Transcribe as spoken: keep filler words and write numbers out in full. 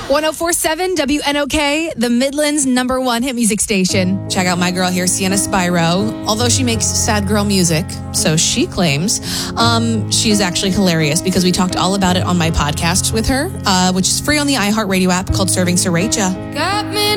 one oh four point seven W N O K, the Midland's number one hit music station. Check out my girl here, Sienna Spyro. Although she makes sad girl music, so she claims, um, she's actually hilarious because we talked all about it on my podcast with her, uh, which is free on the iHeartRadio app called Serving Sriracha. Got me